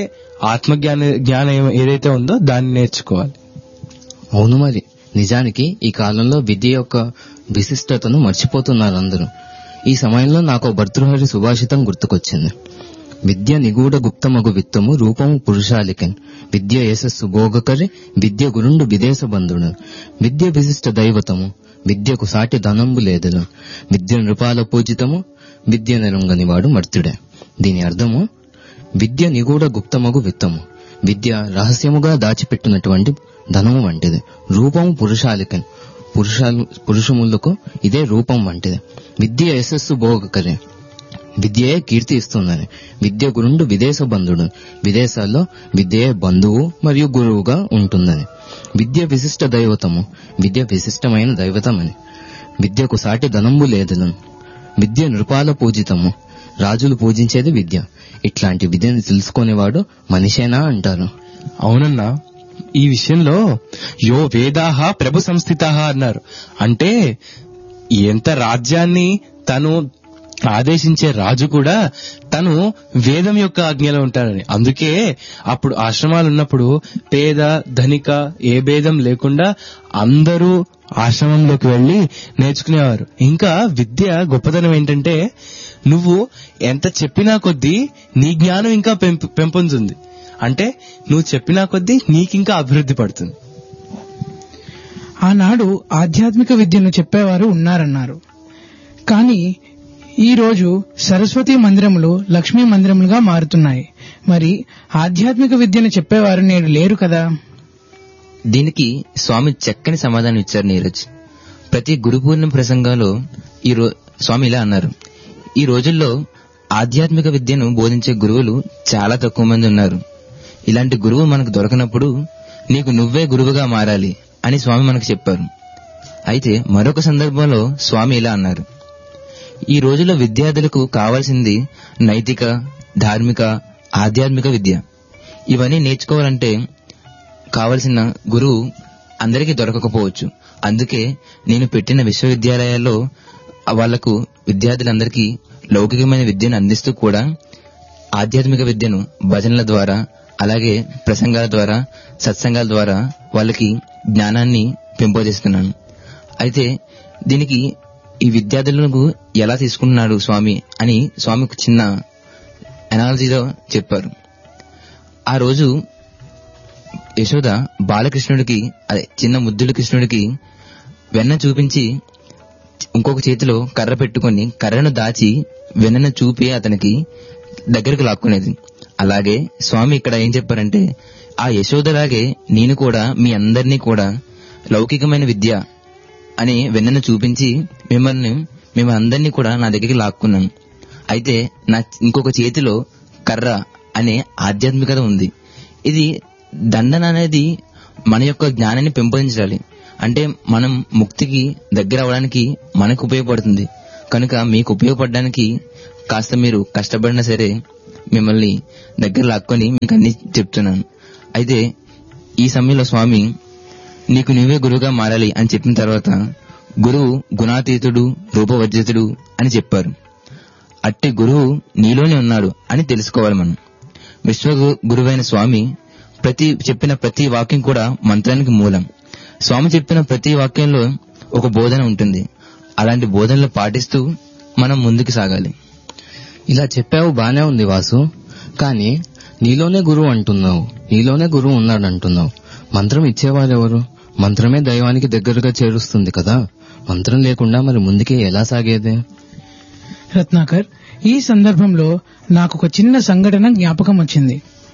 జ్ఞానం ఏదైతే ఉందో దాన్ని నేర్చుకోవాలి. అవును, మరి నిజానికి ఈ కాలంలో విద్య యొక్క విశిష్టతను మర్చిపోతున్నారు అందరూ. ఈ సమయంలో నాకు భర్తృహరి సుభాషితం గుర్తుకొచ్చింది. విద్య నిగూఢ గుప్తమగు విత్తము రూపము పురుషాలికన్ విద్య యశస్సు భోగకరి విద్య గురుండు విదేశ బంధుడు విద్య విశిష్ట దైవతము విద్యకు సాటి ధనంబు లేదును విద్య నృపాల పూజితము విద్య నెరుంగనివాడు మర్త్యుడే. దీని అర్థము, విద్య నిగూఢ గుప్తమగు విత్తము, విద్య రహస్యముగా దాచిపెట్టినటువంటి ధనము వంటిది. రూపము పురుషాలికన్, పురుషములకు ఇదే రూపం వంటిది. విద్య యశస్సు భోగకరి, విద్యయే కీర్తి ఇస్తుందని. విద్య గురుండు విదేశ బంధుడు, విదేశాల్లో విద్యయే బంధువు మరియు గురువుగా ఉంటుందని. విద్య విశిష్ట దైవతము, విద్య విశిష్టమైన దైవతమని. విద్యకు సాటి ధనంబు లేదని. విద్య నృపాల పూజితము, రాజులు పూజించేది విద్య. ఇట్లాంటి విద్యను తెలుసుకునేవాడు మనిషేనా అంటారు. అవునన్నా, ఈ విషయంలో యో వేదాహ ప్రభు సంస్థితాః అన్నారు. అంటే ఎంత రాజ్యాన్ని తను ఆదేశించే రాజు కూడా తను వేదం యొక్క ఆజ్ఞలో ఉంటాడని. అందుకే అప్పుడు ఆశ్రమాలు ఉన్నప్పుడు పేద ధనిక ఏ భేదం లేకుండా అందరూ ఆశ్రమంలోకి వెళ్లి నేర్చుకునేవారు. ఇంకా విద్య గొప్పతనం ఏంటంటే నువ్వు ఎంత చెప్పినా కొద్దీ నీ జ్ఞానం ఇంకా పెంపొందుతుంది. అంటే నువ్వు చెప్పినా కొద్దీ నీకింకా అభివృద్ధి పడుతుంది. ఆనాడు ఆధ్యాత్మిక విద్యను చెప్పేవారు ఉన్నారన్నారు, కానీ ఈ రోజు సరస్వతి మందిరములు లక్ష్మీ మందిరములుగా మారుతున్నాయి. మరి ఆధ్యాత్మిక విద్యను చెప్పేవారు నేడు లేరు కదా. దీనికి స్వామి చక్కని సమాధానం ఇచ్చారు నీరజ్. ప్రతి గురు పూర్ణిమ ప్రసంగంలో స్వామి ఇలా అన్నారు, ఈ రోజుల్లో ఆధ్యాత్మిక విద్యను బోధించే గురువులు చాలా తక్కువ మంది ఉన్నారు. ఇలాంటి గురువు మనకు దొరకనప్పుడు నీకు నువ్వే గురువుగా మారాలి అని స్వామి మనకు చెప్పారు. అయితే మరొక సందర్భంలో స్వామి ఇలా అన్నారు, ఈ రోజుల్లో విద్యార్థులకు కావాల్సింది నైతిక, ధార్మిక, ఆధ్యాత్మిక విద్య. ఇవన్నీ నేర్చుకోవాలంటే కావలసిన గురువు అందరికీ దొరకకపోవచ్చు. అందుకే నేను పెట్టిన విశ్వవిద్యాలయాల్లో వాళ్లకు విద్యార్థులందరికీ లౌకికమైన విద్యను అందిస్తూ కూడా ఆధ్యాత్మిక విద్యను భజనల ద్వారా, అలాగే ప్రసంగాల ద్వారా, సత్సంగాల ద్వారా వాళ్ళకి జ్ఞానాన్ని పెంపొందిస్తున్నాను. అయితే దీనికి ఈ విద్యార్థులకు ఎలా తీసుకుంటున్నాడు స్వామి అని స్వామి ఒక చిన్న అనాలజీలో చెప్పారు. ఆ రోజు యశోద బాలకృష్ణుడికి, అదే చిన్న ముద్దుల కృష్ణుడికి వెన్న చూపించి ఇంకొక చేతిలో కర్ర పెట్టుకుని కర్రను దాచి వెన్నను చూపి అతనికి దగ్గరకు లాక్కునేది. అలాగే స్వామి ఇక్కడ ఏం చెప్పారంటే, ఆ యశోదలాగే నేను కూడా మీ అందరినీ కూడా లౌకికమైన విద్య అనే వెన్నను చూపించి మిమ్మల్ని అందరినీ కూడా నా దగ్గరికి లాక్కున్నాను. అయితే నా ఇంకొక చేతిలో కర్ర అనే ఆధ్యాత్మికత ఉంది. ఇది దండన అనేది మన యొక్క జ్ఞానాన్ని పెంపొందించాలి. అంటే మనం ముక్తికి దగ్గర అవడానికి మనకు ఉపయోగపడుతుంది. కనుక మీకు ఉపయోగపడడానికి కాస్త మీరు కష్టపడినా సరే మిమ్మల్ని దగ్గర లాక్కొని మీకు అన్ని చెప్తున్నాను. అయితే ఈ సమయంలో స్వామి నీకు నువ్వే గురువుగా మారాలి అని చెప్పిన తర్వాత గురువు గుణాతీతుడు, రూపవర్జితుడు అని చెప్పారు. అట్టి గురువు నీలోనే ఉన్నాడు అని తెలుసుకోవాలి మనం. విశ్వ గురువైన స్వామి చెప్పిన ప్రతి వాక్యం కూడా మంత్రానికి మూలం. స్వామి చెప్పిన ప్రతి వాక్యంలో ఒక బోధన ఉంటుంది. అలాంటి బోధనలు పాటిస్తూ మనం ముందుకు సాగాలి. ఇలా చెప్పావు బానే ఉంది వాసు, కానీ నీలోనే గురువు అంటున్నావు, నీలోనే గురువు ఉన్నాడు అంటున్నావు. మంత్రం ఇచ్చేవారెవరు? మంత్రమే దైవానికి దగ్గరగా చేరుస్తుంది కదా. మంత్రం లేకుండా మరి ముందుకే ఎలా సాగేదే? రత్నాకర్, ఈ సందర్భంలో నాకు ఒక చిన్న సంఘటన జ్ఞాపకం వచ్చింది.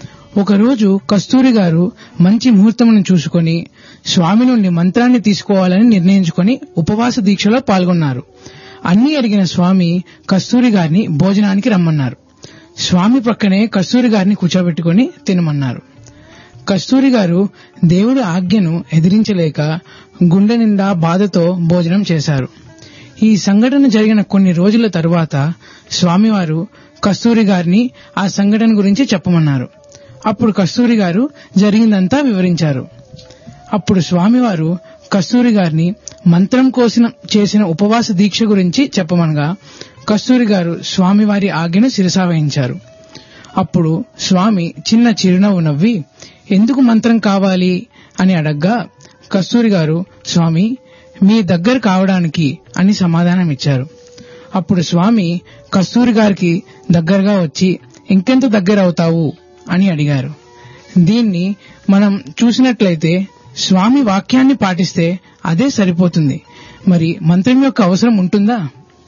ఒకరోజు కస్తూరి గారు మంచి ముహూర్తమును చూసుకొని స్వామి నుండి మంత్రాన్ని తీసుకోవాలని నిర్ణయించుకొని ఉపవాస దీక్షలో పాల్గొన్నారు. అన్ని అడిగిన స్వామి కస్తూరి గారిని భోజనానికి రమ్మన్నారు. స్వామి పక్కనే కస్తూరి గారిని కూర్చోబెట్టుకుని తినమన్నారు. కస్తూరి గారు దేవుడి ఆజ్ఞను ఎదిరించలేక గుండె నిండా బాధతో భోజనం చేశారు. ఈ సంఘటన జరిగిన కొన్ని రోజుల తరువాత స్వామివారు కస్తూరి గారిని ఆ సంఘటన గురించి చెప్పమన్నారు. అప్పుడు కస్తూరి గారు జరిగిందంతా వివరించారు. అప్పుడు స్వామివారు కస్తూరి గారిని మంత్రం కోసం చేసిన ఉపవాస దీక్ష గురించి చెప్పమనగా కస్తూరి గారు స్వామివారి ఆజ్ఞను శిరసావహించారు. అప్పుడు స్వామి చిన్న చిరునవ్వు నవ్వి ఎందుకు మంత్రం కావాలి అని అడగ్గా కస్తూరి గారు స్వామి మీ దగ్గర కావడానికి అని సమాధానం ఇచ్చారు. అప్పుడు స్వామి కస్తూరి గారికి దగ్గరగా వచ్చి ఇంకెంత దగ్గర అవుతావు అని అడిగారు. దీన్ని మనం చూసినట్లయితే స్వామి వాక్యాన్ని పాటిస్తే అదే సరిపోతుంది. మరి మంత్రం యొక్క అవసరం ఉంటుందా?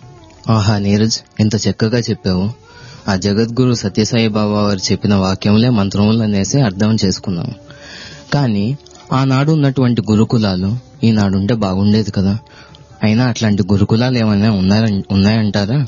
ఆహా నీరజ్, ఎంత చక్కగా చెప్పావు. ఆ జగద్గురు సత్యసాయి బాబా వారు చెప్పిన వాక్యంలే మంత్రములనేసి అర్థం చేసుకున్నాము. కానీ ఆనాడు ఉన్నటువంటి గురుకులాలు ఈనాడుంటే బాగుండేది కదా. అయినా అట్లాంటి గురుకులాలు ఏమైనా ఉన్నాయంటారా?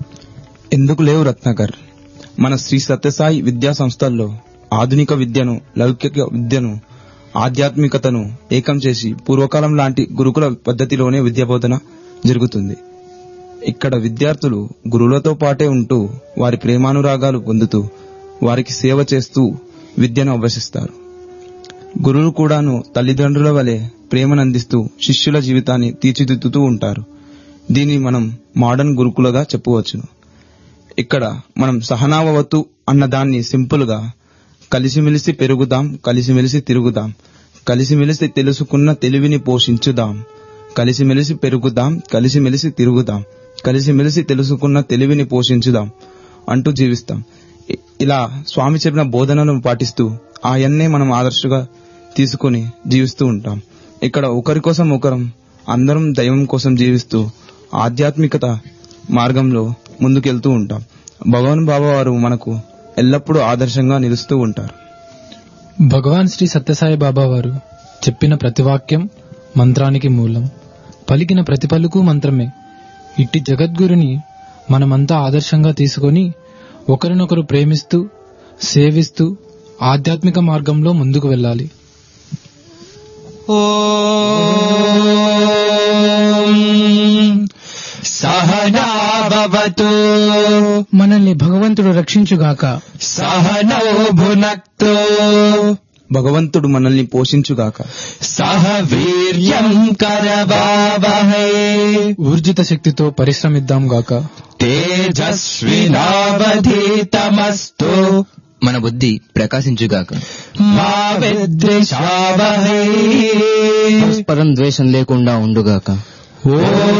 ఎందుకు లేవు రత్నాకర్. మన శ్రీ సత్యసాయి విద్యా సంస్థల్లో ఆధునిక విద్యను, లౌకిక విద్యను, ఆధ్యాత్మికతను ఏకం చేసి పూర్వకాలం లాంటి గురుకుల పద్ధతిలోనే విద్యాబోధన జరుగుతుంది. ఇక్కడ విద్యార్థులు గురువులతో పాటే ఉంటూ వారి ప్రేమానురాగాలు పొందుతూ వారికి సేవ చేస్తూ విద్యను అభ్యసిస్తారు. గురువులు కూడాను తల్లిదండ్రుల వలె ప్రేమనందిస్తూ శిష్యుల జీవితాన్ని తీర్చిదిద్దుతూ ఉంటారు. దీన్ని మనం మోడర్న్ గురుకులగా చెప్పవచ్చును. ఇక్కడ మనం సహనావవతు అన్న దాన్ని సింపుల్ గా కలిసిమెలిసి పెరుగుదాం, కలిసిమెలిసి తిరుగుదాం, కలిసిమెలిసి తెలుసుకున్న తెలివిని పోషించుదాం, కలిసిమెలిసి పెరుగుదాం, కలిసిమెలిసి తిరుగుదాం, కలిసిమెలిసి తెలుసుకున్న తెలివిని పోషించుదాం అంటూ జీవిస్తాం. ఇలా స్వామి చెప్పిన బోధనలను పాటిస్తూ ఆయన్నే మనం ఆదర్శగా తీసుకుని జీవిస్తూ ఉంటాం. ఇక్కడ ఒకరి కోసం ఒకరం అందరం దైవం కోసం జీవిస్తూ ఆధ్యాత్మికత మార్గంలో ముందుకెళ్తూ ఉంటాం. భగవాన్ బాబా వారు మనకు ఎల్లప్పుడూ ఆదర్శంగా నిలుస్తూ ఉంటారు. భగవాన్ శ్రీ సత్యసాయి బాబా వారు చెప్పిన ప్రతి వాక్యం మంత్రానికి మూలం. పలికిన ప్రతి పలుకు మంత్రమే. ఇట్టి జగద్గురుని మనమంతా ఆదర్శంగా తీసుకొని ఒకరినొకరు ప్రేమిస్తూ సేవిస్తూ ఆధ్యాత్మిక మార్గంలో ముందుకు వెళ్ళాలి. సహనా భవతు, మనల్ని భగవంతుడు రక్షించుగాక. సహనౌ భునక్తు, భగవంతుడు మనల్ని పోషించుగాక. సహ వీర్యం కరవావహై, ఊర్జిత శక్తితో పరిశ్రమిద్దాం గాక. తేజస్వినావధీతమస్తు, మన బుద్ధి ప్రకాశించుగాక. మా విద్విషావహై, పరస్పరం ద్వేషం లేకుండా ఉండుగాక. ఓ